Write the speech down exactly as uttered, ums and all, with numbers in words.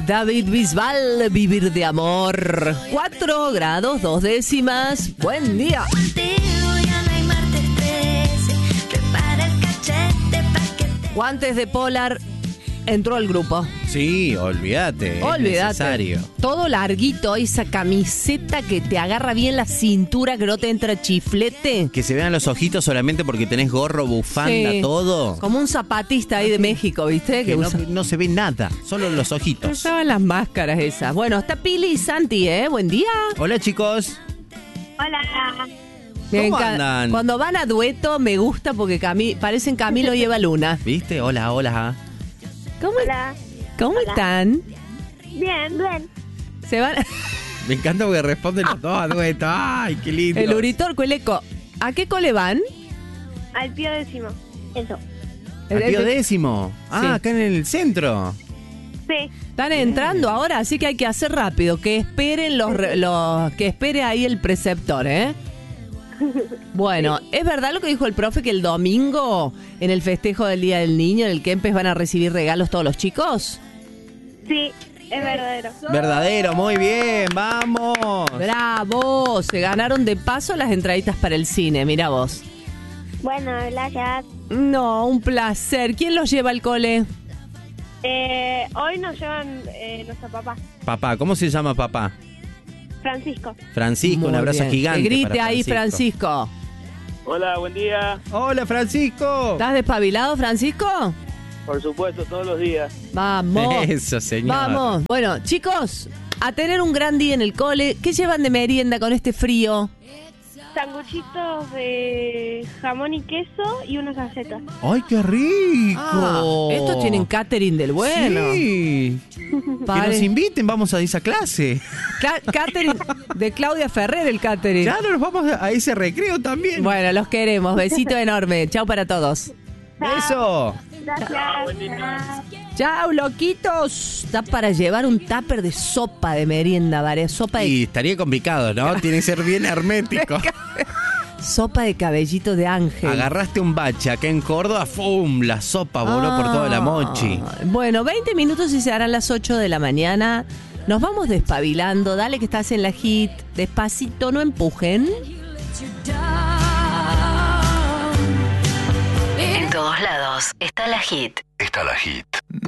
David Bisbal, Vivir de Amor. Cuatro grados, dos décimas. Buen día. Guantes de Polar entró al grupo. Sí, olvídate. Olvídate. Es necesario. Todo larguito, esa camiseta que te agarra bien la cintura, que no te entra chiflete. Que se vean los ojitos solamente porque tenés gorro, bufanda, Sí. todo. Como un zapatista ahí de México, ¿viste? Que Que no, usa... no se ve nada, solo los ojitos. Usaban las máscaras esas. Bueno, está Pili y Santi, ¿eh? Buen día. Hola, chicos. Hola. Me ¿Cómo enca- andan? Cuando van a dueto me gusta porque Cami- parecen Camilo y Eva Luna. ¿Viste? Hola, hola. ¿Cómo, Hola. ¿cómo Hola. están? Bien, bien. Se van... Me encanta porque responden los dos a dueto. Ay, qué lindo. El Uritorco, el Eco. ¿A qué cole van? Al pío décimo. Eso. Al Pío décimo. Ah, Sí. acá en el centro. Sí. Están entrando ahora, así que hay que hacer rápido. Que esperen los, re- los que espere ahí el preceptor, ¿eh? Bueno, ¿es verdad lo que dijo el profe que el domingo en el festejo del Día del Niño en el Kempes van a recibir regalos todos los chicos? Sí, es verdadero. Verdadero, muy bien, vamos. ¡Bravo! Se ganaron de paso las entraditas para el cine, mira vos. Bueno, gracias. No, un placer. ¿Quién los lleva al cole? Eh, hoy nos llevan eh, nuestro papá, Papá, ¿cómo se llama papá? Francisco. Francisco, Muy un abrazo bien. gigante. Que grite para ahí, Francisco. Hola, buen día. Hola, Francisco. ¿Estás despabilado, Francisco? Por supuesto, todos los días. Vamos. Eso, señor. Vamos. Bueno, chicos, a tener un gran día en el cole. ¿Qué llevan de merienda con este frío? Sanguchitos de jamón y queso y unas galletas. ¡Ay, qué rico! Ah, estos tienen catering del bueno. Sí. Que Pare- nos inviten, vamos a esa clase. Ca- catering de Claudia Ferrer, el catering. Claro, nos vamos a ese recreo también. Bueno, los queremos. Besito enorme. Chau para todos. Eso. Gracias. Chau, loquitos. Está para llevar un tupper de sopa de merienda, ¿vale? Sopa de, Y estaría complicado, ¿no? Tiene que ser bien hermético. sopa de cabellito de ángel. Agarraste un bache acá en Córdoba, ¡fum! La sopa voló por toda la mochi. Ah, Bueno, veinte minutos y se harán las ocho de la mañana. Nos vamos despabilando. Dale que estás en la hit. Despacito, no empujen. En todos lados está la hit. Está la hit.